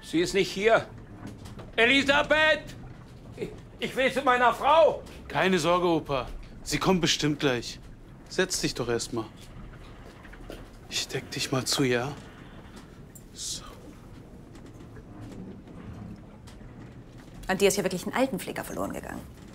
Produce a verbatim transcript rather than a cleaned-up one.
Sie ist nicht hier. Elisabeth! Ich will zu meiner Frau. Keine Sorge, Opa. Sie kommt bestimmt gleich. Setz dich doch erst mal. Ich deck dich mal zu, ja? So. An dir ist ja wirklich ein Altenpfleger verloren gegangen.